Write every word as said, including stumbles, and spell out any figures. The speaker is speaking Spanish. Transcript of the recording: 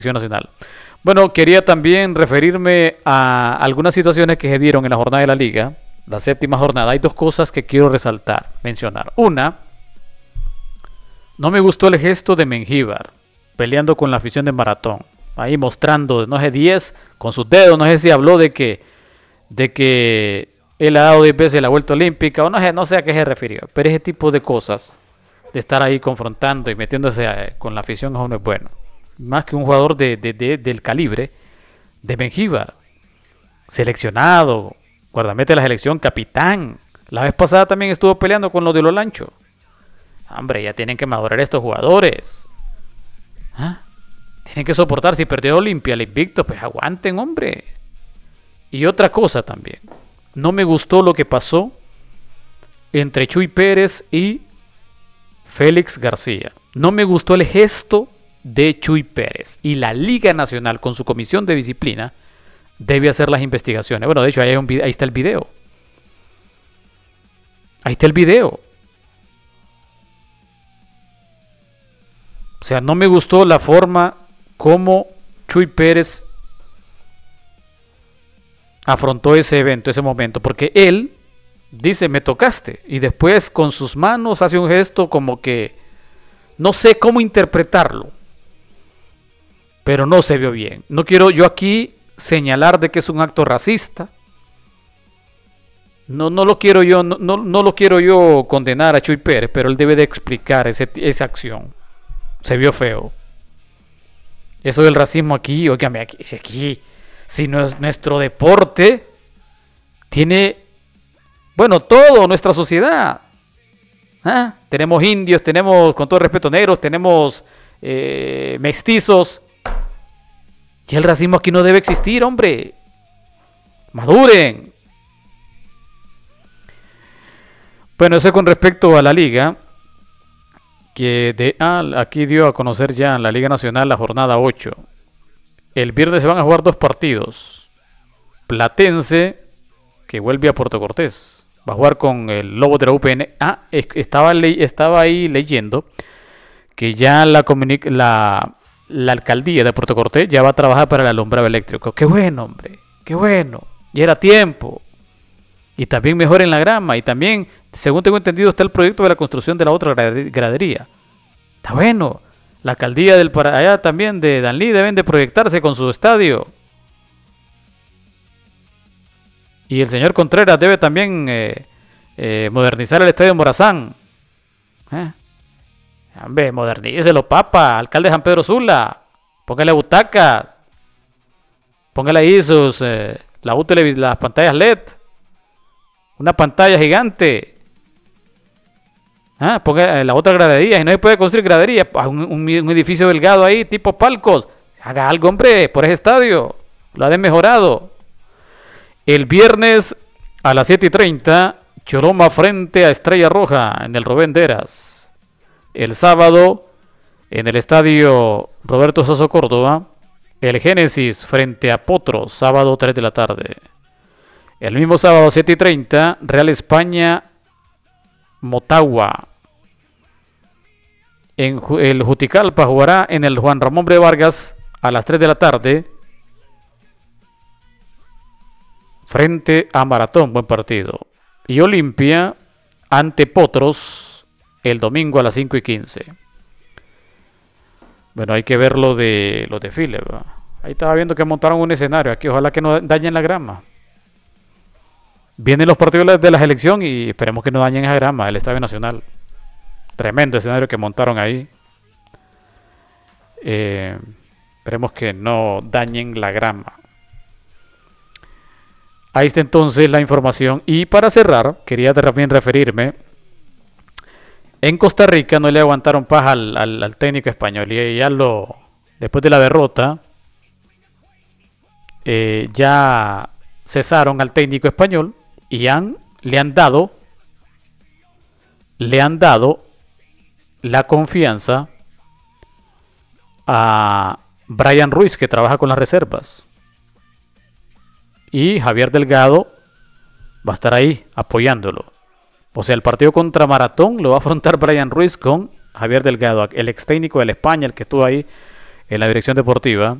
nacional. Bueno, quería también referirme a algunas situaciones que se dieron en la jornada de la liga, la séptima jornada. Hay dos cosas que quiero resaltar, mencionar. Una, no me gustó el gesto de Mengíbar peleando con la afición de Maratón, ahí mostrando, no sé, diez con sus dedos. No sé si habló de que de que él ha dado diez veces la vuelta olímpica, o no sé, no sé a qué se refirió, pero ese tipo de cosas, de estar ahí confrontando y metiéndose a, con la afición, aún no es bueno. Más que un jugador de, de, de, del calibre de Mengíbar, seleccionado, guardameta de la selección, capitán. La vez pasada también estuvo peleando con los de Lolancho. Hombre, ya tienen que madurar estos jugadores. ¿Ah? Tienen que soportar. Si perdió Olimpia, el invicto, pues aguanten, hombre. Y otra cosa también. No me gustó lo que pasó entre Chuy Pérez y Félix García. No me gustó el gesto de Chuy Pérez. Y la Liga Nacional, con su comisión de disciplina, debe hacer las investigaciones. Bueno, de hecho, ahí, hay un video, ahí está el video. Ahí está el video. O sea, no me gustó la forma como Chuy Pérez afrontó ese evento, ese momento, porque él dice, me tocaste, y después con sus manos hace un gesto como que no sé cómo interpretarlo, pero no se vio bien. No quiero yo aquí señalar de que es un acto racista. No, no lo quiero yo, no, no, no lo quiero yo condenar a Chuy Pérez, pero él debe de explicar ese, esa acción. Se vio feo. Eso del racismo aquí, óigame, aquí, aquí, si no es nuestro deporte, tiene, bueno, todo nuestra sociedad. ¿Ah? Tenemos indios, tenemos, con todo respeto, negros, tenemos eh, mestizos. Y el racismo aquí no debe existir, hombre. Maduren. Bueno, eso con respecto a la liga. Que de, ah, aquí dio a conocer ya en la Liga Nacional la jornada ocho. El viernes se van a jugar dos partidos. Platense, que vuelve a Puerto Cortés, va a jugar con el Lobo de la U P N. Ah, estaba, estaba ahí leyendo que ya la, la, la alcaldía de Puerto Cortés ya va a trabajar para el alumbrado eléctrico. Qué bueno, hombre, qué bueno. Ya era tiempo. Y también mejoren la grama. Y también, según tengo entendido, está el proyecto de la construcción de la otra gradería. Está bueno. La alcaldía del para allá también de Danlí deben de proyectarse con su estadio. Y el señor Contreras debe también eh, eh, modernizar el estadio Morazán. ¿Eh? Hombre, modernícelo, papa. Alcalde San Pedro Sula. Póngale butacas. Póngale ahí sus eh, la U televis las pantallas L E D. Una pantalla gigante. Ah, ponga la otra gradería. Y no se puede construir gradería. Un, un, un edificio delgado ahí, tipo palcos. Haga algo, hombre, por ese estadio. Lo ha mejorado. El viernes a las siete y treinta, Choroma frente a Estrella Roja en el Rubén Deras. El sábado, en el estadio Roberto Soso Córdoba, el Génesis frente a Potros, sábado tres de la tarde. El mismo sábado, siete y treinta, Real España, Motagua. En el Juticalpa jugará en el Juan Ramón Bre Vargas a las tres de la tarde. Frente a Maratón, buen partido. Y Olimpia ante Potros el domingo a las cinco y quince. Bueno, hay que ver lo de, lo de Philip. Ahí estaba viendo que montaron un escenario aquí. Ojalá que no dañen la grama. Vienen los partidos de la selección y esperemos que no dañen esa grama, el Estadio Nacional. Tremendo escenario que montaron ahí. Eh, esperemos que no dañen la grama. Ahí está entonces la información. Y para cerrar, quería también referirme. En Costa Rica no le aguantaron paja al, al, al técnico español. Y ya lo, después de la derrota, eh, ya cesaron al técnico español. Y han, le han dado, le han dado la confianza a Brian Ruiz, que trabaja con las reservas. Y Javier Delgado va a estar ahí apoyándolo. O sea, el partido contra Maratón lo va a afrontar Brian Ruiz con Javier Delgado, el ex técnico del España, el que estuvo ahí en la dirección deportiva,